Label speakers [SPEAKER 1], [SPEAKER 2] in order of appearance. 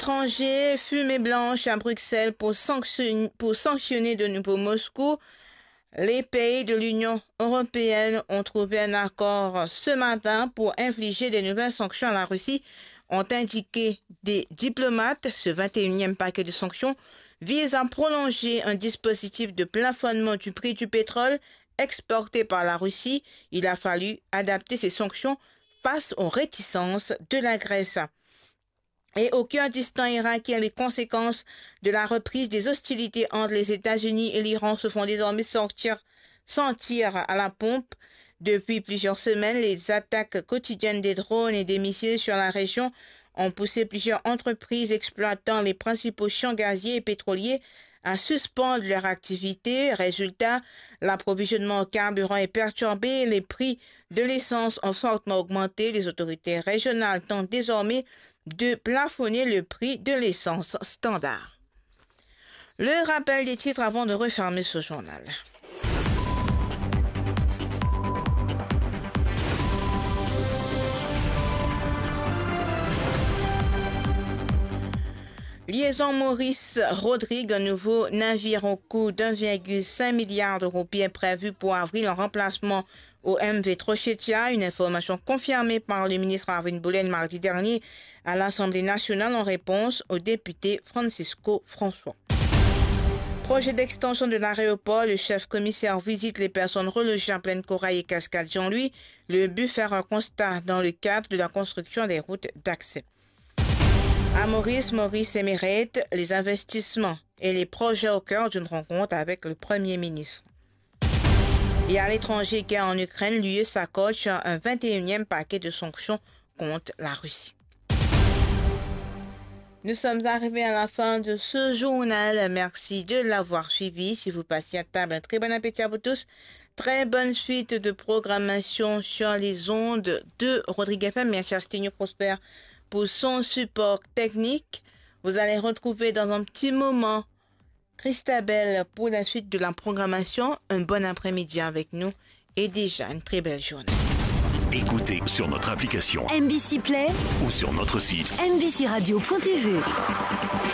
[SPEAKER 1] l'étranger, fumée blanche à Bruxelles pour sanctionner de nouveau Moscou. Les pays de l'Union européenne ont trouvé un accord ce matin pour infliger de nouvelles sanctions à la Russie, ont indiqué des diplomates. Ce 21e paquet de sanctions vise à prolonger un dispositif de plafonnement du prix du pétrole exporté par la Russie. Il a fallu adapter ces sanctions face aux réticences de la Grèce. Et au Kurdistan irakien, les conséquences de la reprise des hostilités entre les États-Unis et l'Iran se font désormais sentir à la pompe. Depuis plusieurs semaines, les attaques quotidiennes des drones et des missiles sur la région ont poussé plusieurs entreprises exploitant les principaux champs gaziers et pétroliers à suspendre leur activité. Résultat, l'approvisionnement en carburant est perturbé, les prix de l'essence ont fortement augmenté. Les autorités régionales tentent désormais de plafonner le prix de l'essence standard. Le rappel des titres avant de refermer ce journal. Liaison Maurice-Rodrigue, un nouveau navire au coût d'1,5 milliard d'euros est prévu pour avril en remplacement au MV Trochetia, une information confirmée par le ministre Arvin Boulen mardi dernier à l'Assemblée nationale en réponse au député Francisco François. Projet d'extension de l'aéroport, le chef commissaire visite les personnes relogées en pleine Corail et Cascade Jean-Louis. Le but, faire un constat dans le cadre de la construction des routes d'accès. À Maurice émérite les investissements et les projets au cœur d'une rencontre avec le Premier ministre. Et à l'étranger, guerre en Ukraine, l'UE s'accorde sur un 21e paquet de sanctions contre la Russie. Nous sommes arrivés à la fin de ce journal. Merci de l'avoir suivi. Si vous passez à table, un très bon appétit à vous tous. Très bonne suite de programmation sur les ondes de Rodrigue FM. Merci à Sténio Prosper pour son support technique. Vous allez retrouver dans un petit moment Christabelle pour la suite de la programmation. Un bon après-midi avec nous et déjà une très belle journée.
[SPEAKER 2] Écoutez sur notre application
[SPEAKER 3] MBC Play
[SPEAKER 2] ou sur notre site
[SPEAKER 3] mbcradio.tv.